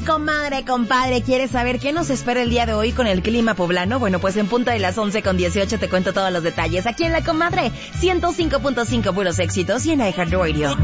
Comadre, compadre, ¿quieres saber qué nos espera el día de hoy con el clima poblano? Bueno, pues en punto de las 11:18 te cuento todos los detalles. Aquí en La Comadre, 105.5 puros éxitos y en iHeartRadio.